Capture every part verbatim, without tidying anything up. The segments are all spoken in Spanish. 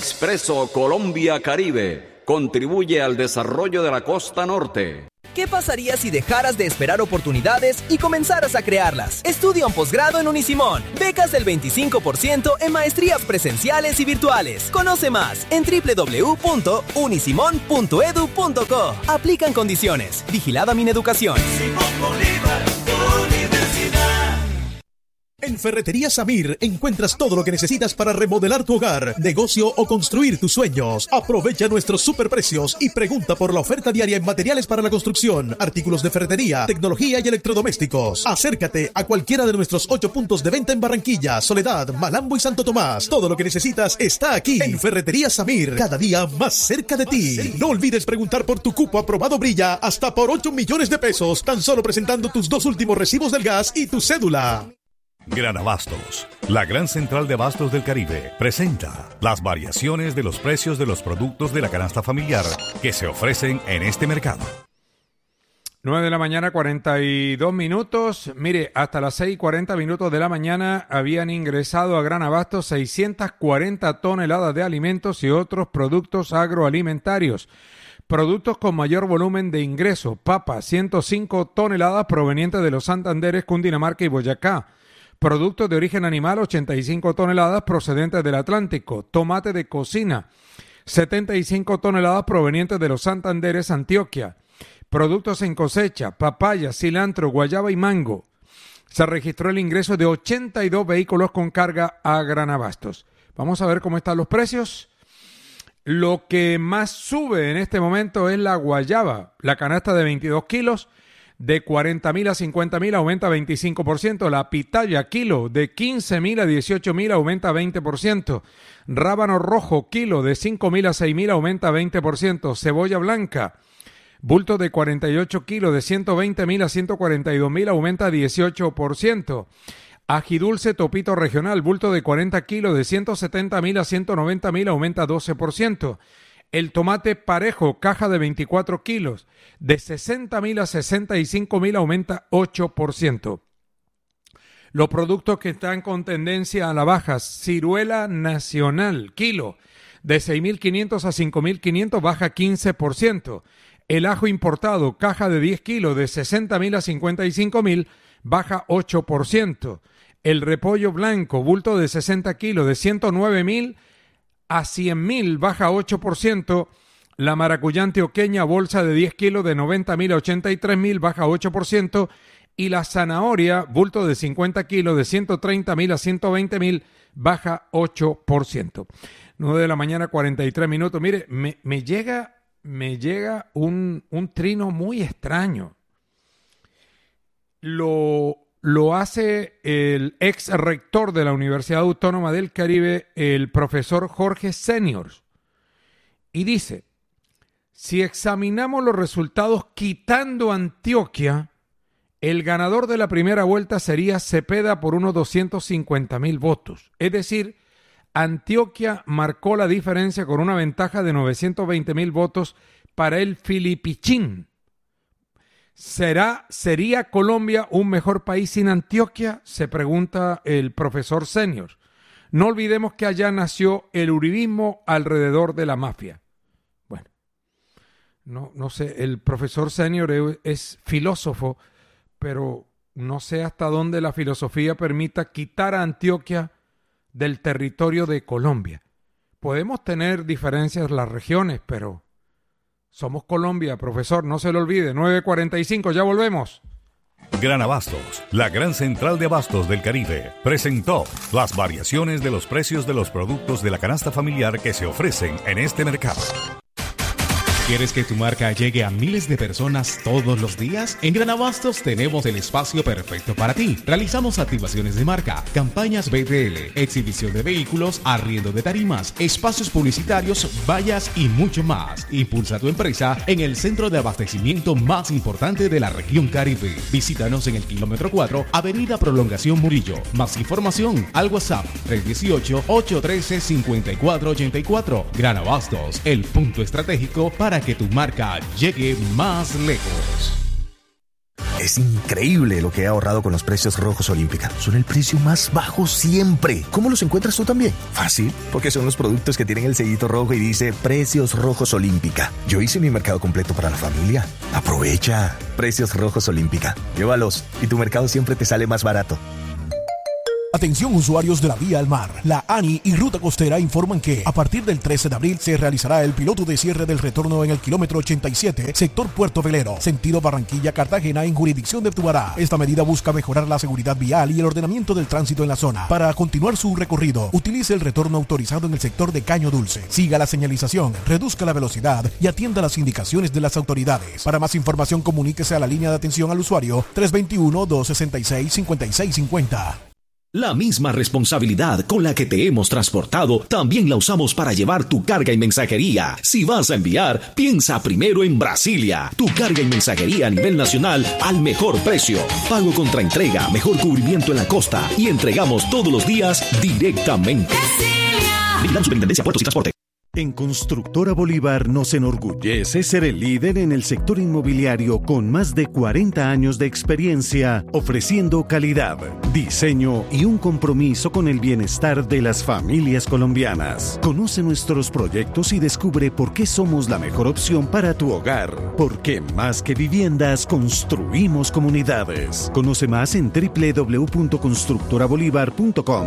Expreso Colombia Caribe. Contribuye al desarrollo de la costa norte. ¿Qué pasaría si dejaras de esperar oportunidades y comenzaras a crearlas? Estudia un posgrado en Unisimón. Becas del veinticinco por ciento en maestrías presenciales y virtuales. Conoce más en doble u doble u doble u punto unisimón punto edu punto co. Aplican condiciones. Vigilada Mineducación. En Ferretería Samir encuentras todo lo que necesitas para remodelar tu hogar, negocio o construir tus sueños. Aprovecha nuestros superprecios y pregunta por la oferta diaria en materiales para la construcción, artículos de ferretería, tecnología y electrodomésticos. Acércate a cualquiera de nuestros ocho puntos de venta en Barranquilla, Soledad, Malambo y Santo Tomás. Todo lo que necesitas está aquí en Ferretería Samir, cada día más cerca de ti. No olvides preguntar por tu cupo aprobado Brilla hasta por ocho millones de pesos, tan solo presentando tus dos últimos recibos del gas y tu cédula. Gran Abastos, la gran central de abastos del Caribe, presenta las variaciones de los precios de los productos de la canasta familiar que se ofrecen en este mercado. nueve de la mañana, cuarenta y dos minutos. Mire, hasta las seis y cuarenta minutos de la mañana habían ingresado a Gran Abastos seiscientas cuarenta toneladas de alimentos y otros productos agroalimentarios. Productos con mayor volumen de ingreso: papa, ciento cinco toneladas provenientes de los Santanderes, Cundinamarca y Boyacá. Productos de origen animal, ochenta y cinco toneladas procedentes del Atlántico. Tomate de cocina, setenta y cinco toneladas provenientes de los Santanderes, Antioquia. Productos en cosecha, papaya, cilantro, guayaba y mango. Se registró el ingreso de ochenta y dos vehículos con carga a Gran Abastos. Vamos a ver cómo están los precios. Lo que más sube en este momento es la guayaba. La canasta de veintidós kilos, de cuarenta mil a cincuenta mil, aumenta veinticinco por ciento. La pitaya, kilo, de quince mil a dieciocho mil, aumenta veinte por ciento. Rábano rojo, kilo, de cinco mil a seis mil, aumenta veinte por ciento. Cebolla blanca, bulto de cuarenta y ocho kilos, de ciento veinte mil a ciento cuarenta y dos mil, aumenta dieciocho por ciento. Agidulce topito regional, bulto de cuarenta kilos, de ciento setenta mil a ciento noventa mil, aumenta doce por ciento. El tomate parejo, caja de veinticuatro kilos, de sesenta mil a sesenta y cinco mil, aumenta ocho por ciento. Los productos que están con tendencia a la baja: ciruela nacional, kilo, de seis mil quinientos a cinco mil quinientos, baja quince por ciento. El ajo importado, caja de diez kilos, de sesenta mil a cincuenta y cinco mil, baja ocho por ciento. El repollo blanco, bulto de sesenta kilos, de ciento nueve mil a cien mil, baja ocho por ciento. La maracuyá antioqueña, bolsa de diez kilos, de noventa mil a ochenta y tres mil, baja ocho por ciento. Y la zanahoria, bulto de cincuenta kilos, de ciento treinta mil a ciento veinte mil, baja ocho por ciento. nueve de la mañana, cuarenta y tres minutos. Mire, me, me llega, me llega un, un trino muy extraño. Lo... Lo hace el ex rector de la Universidad Autónoma del Caribe, el profesor Jorge Senior. Y dice: si examinamos los resultados quitando Antioquia, el ganador de la primera vuelta sería Cepeda por unos doscientos cincuenta mil votos. Es decir, Antioquia marcó la diferencia con una ventaja de novecientos veinte mil votos para el Filipichín. ¿Será, ¿Sería Colombia un mejor país sin Antioquia?, se pregunta el profesor Senior. No olvidemos que allá nació el uribismo alrededor de la mafia. Bueno, no, no sé, el profesor Senior es, es filósofo, pero no sé hasta dónde la filosofía permita quitar a Antioquia del territorio de Colombia. Podemos tener diferencias en las regiones, pero somos Colombia, profesor, no se lo olvide. nueve cuarenta y cinco, ya volvemos. Gran Abastos, la gran central de abastos del Caribe, presentó las variaciones de los precios de los productos de la canasta familiar que se ofrecen en este mercado. ¿Quieres que tu marca llegue a miles de personas todos los días? En Gran Abastos tenemos el espacio perfecto para ti. Realizamos activaciones de marca, campañas B T L, exhibición de vehículos, arriendo de tarimas, espacios publicitarios, vallas y mucho más. Impulsa tu empresa en el centro de abastecimiento más importante de la región Caribe. Visítanos en el kilómetro cuatro, Avenida Prolongación Murillo. Más información al WhatsApp tres uno ocho, ocho uno tres, cinco cuatro ocho cuatro. Gran Abastos, el punto estratégico para para que tu marca llegue más lejos. Es increíble lo que he ahorrado con los precios Rojos Olímpica. Son el precio más bajo siempre. ¿Cómo los encuentras tú también? Fácil, porque son los productos que tienen el sellito rojo y dice Precios Rojos Olímpica. Yo hice mi mercado completo para la familia. Aprovecha. Precios Rojos Olímpica. Llévalos y tu mercado siempre te sale más barato. Atención usuarios de la vía al mar. La ANI y Ruta Costera informan que a partir del trece de abril se realizará el piloto de cierre del retorno en el kilómetro ochenta y siete, sector Puerto Velero, sentido Barranquilla-Cartagena en jurisdicción de Tubará. Esta medida busca mejorar la seguridad vial y el ordenamiento del tránsito en la zona. Para continuar su recorrido, utilice el retorno autorizado en el sector de Caño Dulce. Siga la señalización, reduzca la velocidad y atienda las indicaciones de las autoridades. Para más información, comuníquese a la línea de atención al usuario tres dos uno, dos seis seis, cinco seis cinco cero. La misma responsabilidad con la que te hemos transportado, también la usamos para llevar tu carga y mensajería. Si vas a enviar, piensa primero en Brasilia. Tu carga y mensajería a nivel nacional al mejor precio. Pago contra entrega, mejor cubrimiento en la costa y entregamos todos los días directamente. Vigilando Superintendencia Puertos y Transporte. En Constructora Bolívar nos enorgullece ser el líder en el sector inmobiliario con más de cuarenta años de experiencia, ofreciendo calidad, diseño y un compromiso con el bienestar de las familias colombianas. Conoce nuestros proyectos y descubre por qué somos la mejor opción para tu hogar. Porque más que viviendas, construimos comunidades. Conoce más en doble u doble u doble u punto constructora bolívar punto com.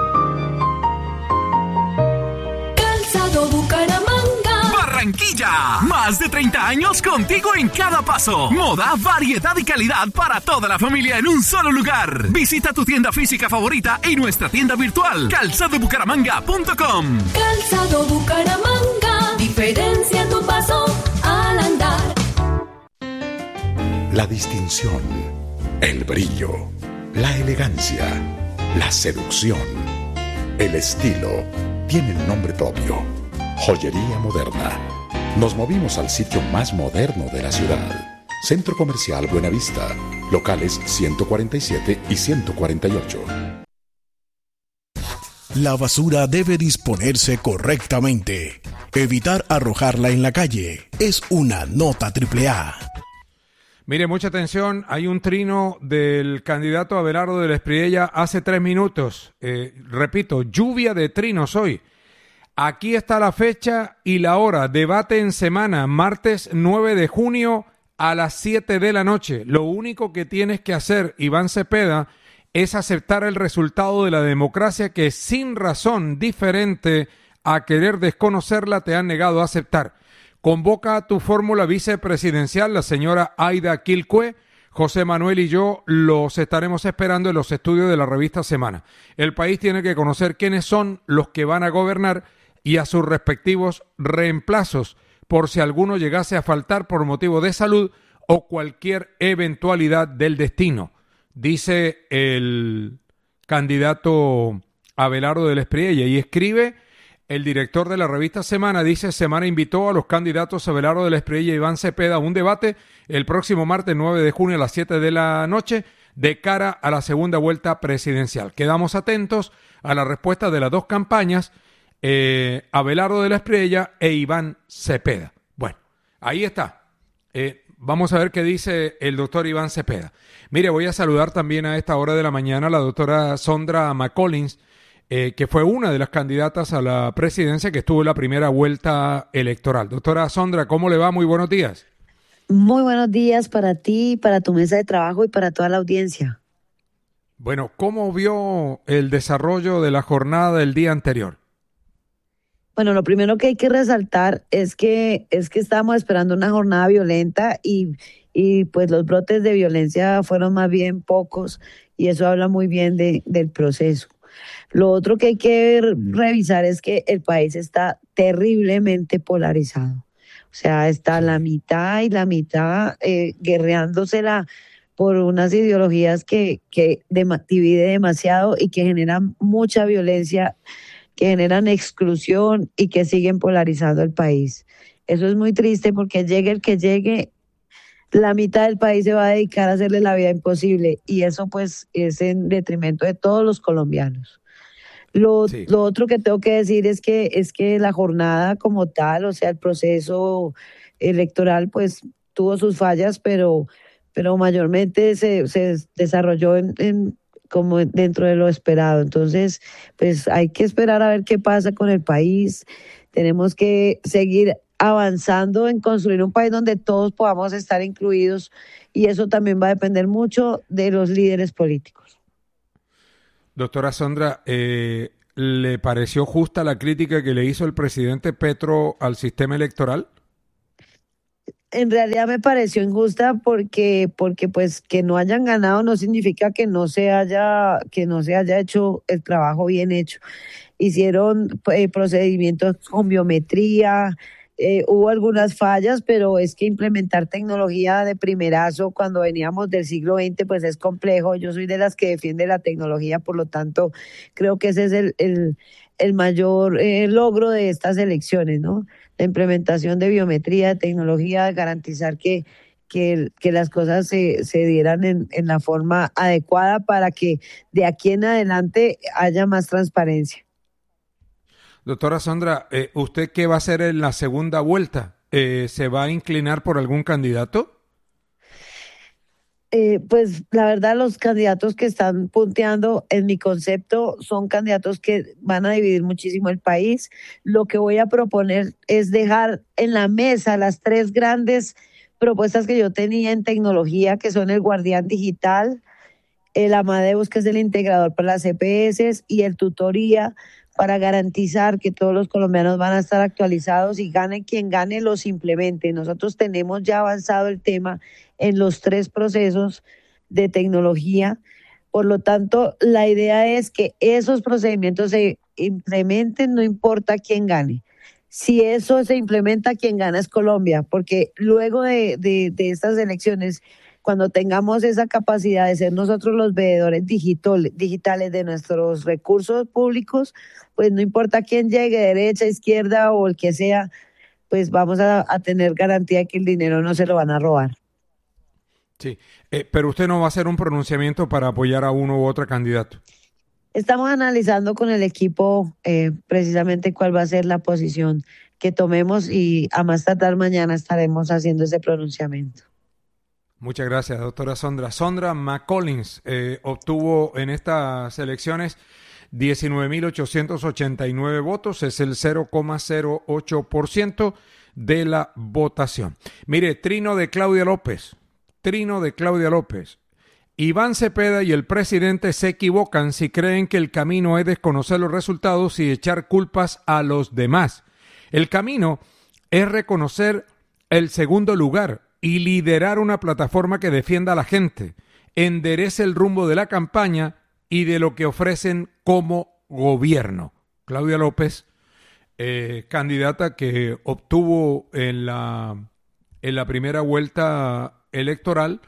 Bucaramanga, Barranquilla, más de treinta años contigo en cada paso. Moda, variedad y calidad para toda la familia en un solo lugar. Visita tu tienda física favorita y nuestra tienda virtual, calzado bucaramanga punto com. Calzado Bucaramanga, diferencia tu paso al andar. La distinción, el brillo, la elegancia, la seducción, el estilo tienen nombre propio. Joyería Moderna. Nos movimos al sitio más moderno de la ciudad. Centro Comercial Buenavista. Locales ciento cuarenta y siete y ciento cuarenta y ocho. La basura debe disponerse correctamente. Evitar arrojarla en la calle es una nota triple A. Mire, mucha atención, hay un trino del candidato Abelardo de la Espriella hace tres minutos. Eh, repito, lluvia de trinos hoy. Aquí está la fecha y la hora. Debate en semana, martes nueve de junio a las siete de la noche. Lo único que tienes que hacer, Iván Cepeda, es aceptar el resultado de la democracia que sin razón diferente a querer desconocerla te han negado a aceptar. Convoca a tu fórmula vicepresidencial, la señora Aida Quilcue. José Manuel y yo los estaremos esperando en los estudios de la revista Semana. El país tiene que conocer quiénes son los que van a gobernar y a sus respectivos reemplazos, por si alguno llegase a faltar por motivo de salud o cualquier eventualidad del destino, dice el candidato Abelardo de la Espriella. Y escribe el director de la revista Semana, dice: Semana invitó a los candidatos Abelardo de la Espriella y Iván Cepeda a un debate el próximo martes nueve de junio a las siete de la noche de cara a la segunda vuelta presidencial. Quedamos atentos a la respuesta de las dos campañas, eh, Abelardo de la Espriella e Iván Cepeda. Bueno, ahí está. Eh, vamos a ver qué dice el doctor Iván Cepeda. Mire, voy a saludar también a esta hora de la mañana a la doctora Sondra McCollins, Eh, que fue una de las candidatas a la presidencia que estuvo en la primera vuelta electoral. Doctora Sondra, ¿cómo le va? Muy buenos días. Muy buenos días para ti, para tu mesa de trabajo y para toda la audiencia. Bueno, ¿cómo vio el desarrollo de la jornada del día anterior? Bueno, lo primero que hay que resaltar es que es que estábamos esperando una jornada violenta y, y pues los brotes de violencia fueron más bien pocos y eso habla muy bien de, del proceso. Lo otro que hay que revisar es que el país está terriblemente polarizado. O sea, está la mitad y la mitad eh, guerreándosela por unas ideologías que, que de, divide demasiado y que generan mucha violencia, que generan exclusión y que siguen polarizando el país. Eso es muy triste porque llegue el que llegue, la mitad del país se va a dedicar a hacerle la vida imposible y eso pues es en detrimento de todos los colombianos. Lo, sí. lo otro que tengo que decir es que es que la jornada como tal, o sea, el proceso electoral pues tuvo sus fallas, pero pero mayormente se, se desarrolló en, en como dentro de lo esperado. Entonces, pues hay que esperar a ver qué pasa con el país. Tenemos que seguir avanzando en construir un país donde todos podamos estar incluidos, y eso también va a depender mucho de los líderes políticos. Doctora Sondra, eh, ¿le pareció justa la crítica que le hizo el presidente Petro al sistema electoral? En realidad me pareció injusta porque, porque pues que no hayan ganado no significa que no se haya, que no se haya hecho el trabajo bien hecho. Hicieron eh, procedimientos con biometría, eh, hubo algunas fallas, pero es que implementar tecnología de primerazo cuando veníamos del siglo veinte pues es complejo. Yo soy de las que defiende la tecnología, por lo tanto creo que ese es el, el, el mayor eh, logro de estas elecciones, ¿no? La implementación de biometría, de tecnología, de garantizar que, que, que las cosas se, se dieran en, en la forma adecuada para que de aquí en adelante haya más transparencia. Doctora Sondra, eh, ¿usted qué va a hacer en la segunda vuelta? Eh, ¿Se va a inclinar por algún candidato? Eh, pues la verdad los candidatos que están punteando en mi concepto son candidatos que van a dividir muchísimo el país. Lo que voy a proponer es dejar en la mesa las tres grandes propuestas que yo tenía en tecnología, que son el Guardián Digital, el Amadeus, que es el integrador para las E P S, y el Tutoría, para garantizar que todos los colombianos van a estar actualizados y gane quien gane los implemente. Nosotros tenemos ya avanzado el tema en los tres procesos de tecnología. Por lo tanto, la idea es que esos procedimientos se implementen, no importa quién gane. Si eso se implementa, quien gana es Colombia, porque luego de, de, de estas elecciones, cuando tengamos esa capacidad de ser nosotros los veedores digital, digitales de nuestros recursos públicos, pues no importa quién llegue, derecha, izquierda o el que sea, pues vamos a, a tener garantía de que el dinero no se lo van a robar. Sí, eh, pero usted no va a hacer un pronunciamiento para apoyar a uno u otro candidato. Estamos analizando con el equipo eh, precisamente cuál va a ser la posición que tomemos, y a más tardar mañana estaremos haciendo ese pronunciamiento. Muchas gracias, doctora Sondra. Sondra McCollins eh, obtuvo en estas elecciones diecinueve mil ochocientos ochenta y nueve votos, es el cero coma cero ocho por ciento de la votación. Mire, trino de Claudia López, trino de Claudia López. Iván Cepeda y el presidente se equivocan si creen que el camino es desconocer los resultados y echar culpas a los demás. El camino es reconocer el segundo lugar y liderar una plataforma que defienda a la gente, enderece el rumbo de la campaña y de lo que ofrecen como gobierno. Claudia López, eh, candidata que obtuvo en la, en la primera vuelta electoral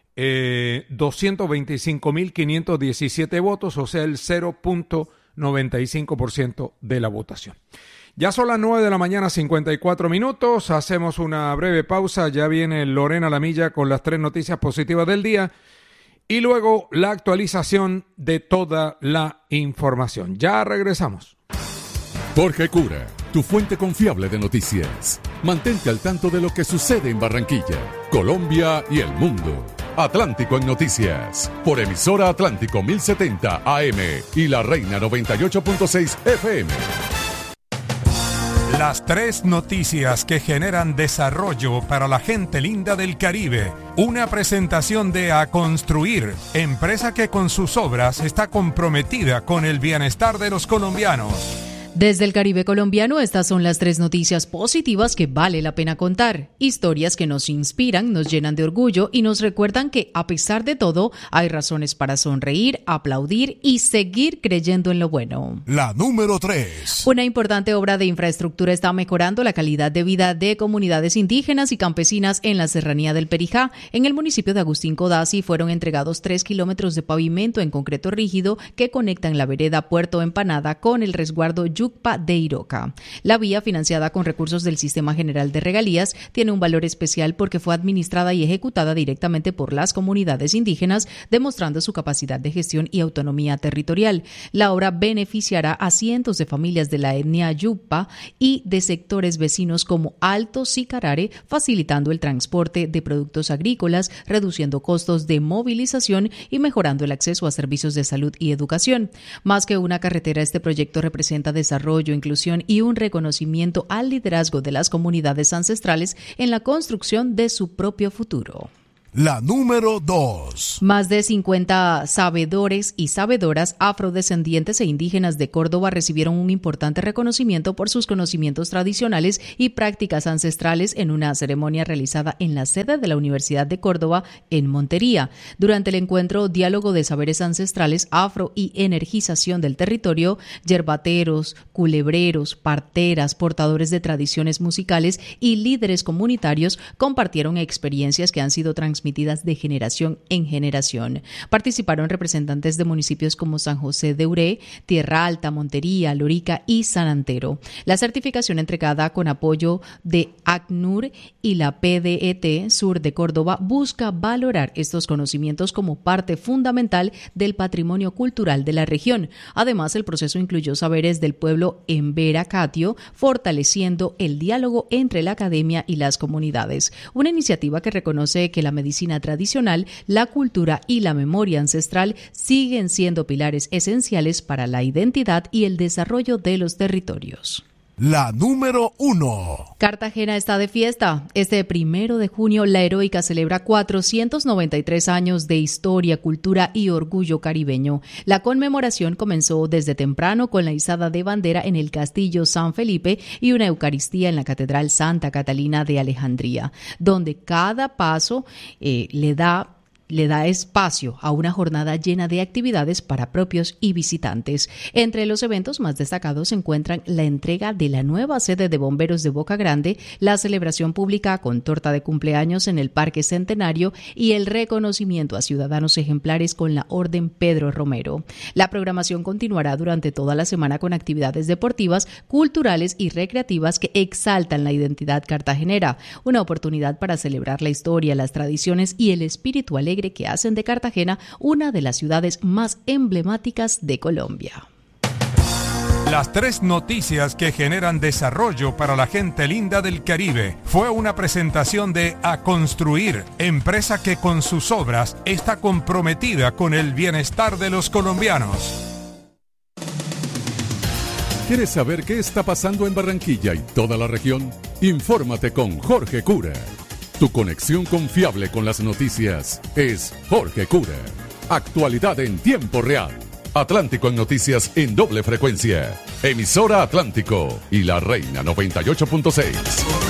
eh, doscientos veinticinco mil quinientos diecisiete votos, o sea, el cero punto noventa y cinco por ciento de la votación. Ya son las nueve de la mañana, cincuenta y cuatro minutos. Hacemos una breve pausa. Ya viene Lorena Lamilla con las tres noticias positivas del día. Y luego la actualización de toda la información. Ya regresamos. Jorge Cura, tu fuente confiable de noticias. Mantente al tanto de lo que sucede en Barranquilla, Colombia y el mundo. Atlántico en Noticias, por emisora Atlántico mil setenta A M y La Reina noventa y ocho punto seis F M. Las tres noticias que generan desarrollo para la gente linda del Caribe. Una presentación de A Construir, empresa que con sus obras está comprometida con el bienestar de los colombianos. Desde el Caribe colombiano, estas son las tres noticias positivas que vale la pena contar. Historias que nos inspiran, nos llenan de orgullo y nos recuerdan que, a pesar de todo, hay razones para sonreír, aplaudir y seguir creyendo en lo bueno. La número tres. Una importante obra de infraestructura está mejorando la calidad de vida de comunidades indígenas y campesinas en la serranía del Perijá. En el municipio de Agustín Codazzi fueron entregados tres kilómetros de pavimento en concreto rígido que conectan la vereda Puerto Empanada con el resguardo Yucatán Yucpa de Iroca. La vía, financiada con recursos del Sistema General de Regalías, tiene un valor especial porque fue administrada y ejecutada directamente por las comunidades indígenas, demostrando su capacidad de gestión y autonomía territorial. La obra beneficiará a cientos de familias de la etnia Yucpa y de sectores vecinos como Alto Sicarare, facilitando el transporte de productos agrícolas, reduciendo costos de movilización y mejorando el acceso a servicios de salud y educación. Más que una carretera, este proyecto representa desarrollo, inclusión y un reconocimiento al liderazgo de las comunidades ancestrales en la construcción de su propio futuro. La número dos. Más de cincuenta sabedores y sabedoras afrodescendientes e indígenas de Córdoba recibieron un importante reconocimiento por sus conocimientos tradicionales y prácticas ancestrales en una ceremonia realizada en la sede de la Universidad de Córdoba en Montería. Durante el encuentro Diálogo de Saberes Ancestrales, Afro y Energización del Territorio, yerbateros, culebreros, parteras, portadores de tradiciones musicales y líderes comunitarios compartieron experiencias que han sido transmitidas de generación en generación. Participaron representantes de municipios como San José de Uré, Tierra Alta, Montería, Lorica y San Antero. La certificación, entregada con apoyo de ACNUR y la P D E T Sur de Córdoba, busca valorar estos conocimientos como parte fundamental del patrimonio cultural de la región. Además, el proceso incluyó saberes del pueblo Embera Catio, fortaleciendo el diálogo entre la academia y las comunidades. Una iniciativa que reconoce que la medicina tradicional, la cultura y la memoria ancestral siguen siendo pilares esenciales para la identidad y el desarrollo de los territorios. La número uno. Cartagena está de fiesta. Este primero de junio, la Heroica celebra cuatrocientos noventa y tres años de historia, cultura y orgullo caribeño. La conmemoración comenzó desde temprano con la izada de bandera en el Castillo San Felipe y una Eucaristía en la Catedral Santa Catalina de Alejandría, donde cada paso eh, le da le da espacio a una jornada llena de actividades para propios y visitantes. Entre los eventos más destacados se encuentran la entrega de la nueva sede de bomberos de Boca Grande, la celebración pública con torta de cumpleaños en el Parque Centenario y el reconocimiento a ciudadanos ejemplares con la Orden Pedro Romero. La programación continuará durante toda la semana con actividades deportivas, culturales y recreativas que exaltan la identidad cartagenera, una oportunidad para celebrar la historia, las tradiciones y el espíritu alegre que hacen de Cartagena una de las ciudades más emblemáticas de Colombia. Las tres noticias que generan desarrollo para la gente linda del Caribe fue una presentación de A Construir, empresa que con sus obras está comprometida con el bienestar de los colombianos. ¿Quieres saber qué está pasando en Barranquilla y toda la región? Infórmate con Jorge Cura. Tu conexión confiable con las noticias es Jorge Cura. Actualidad en tiempo real. Atlántico en noticias en doble frecuencia. Emisora Atlántico y La Reina noventa y ocho punto seis.